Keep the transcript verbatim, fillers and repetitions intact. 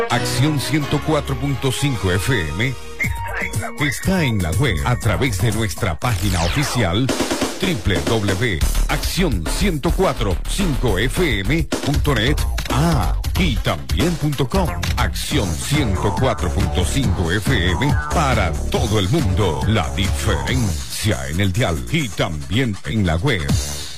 Acción ciento cuatro punto cinco F M está en la web a través de nuestra página oficial doble u doble u doble u punto acción ciento cuatro punto cinco f m punto net ah, y también punto com. Acción ciento cuatro punto cinco F M para todo el mundo. La diferencia en el dial y también en la web.